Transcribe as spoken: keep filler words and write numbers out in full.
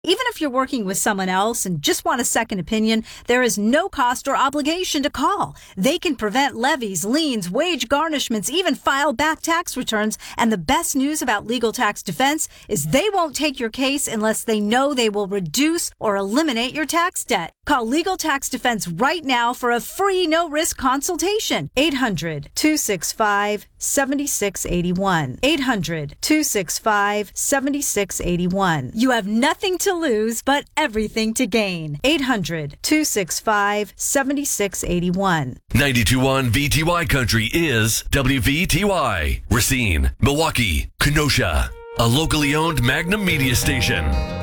Even if you're working with someone else and just want a second opinion, there is no cost or obligation to call. They can prevent levies, liens, wage garnishments, even file back tax returns. And the best news about Legal Tax Defense is they won't take your case unless they know they will reduce or eliminate your tax debt. Call Legal Tax Defense right now for a free no-risk consultation. eight hundred, two six five, seven six eight one. eight hundred, two six five, seven six eight one. You have nothing to lose, but everything to gain. eight hundred, two six five, seven six eight one. ninety-two point one V T Y Country is W V T Y. Racine, Milwaukee, Kenosha. A locally owned Magnum media station.